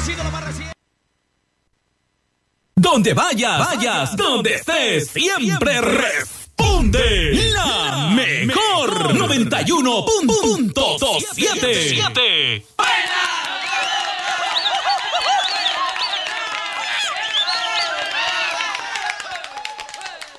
nuevecito, lo más reciente. Donde vayas, donde estés, siempre responde la mejor 91.7.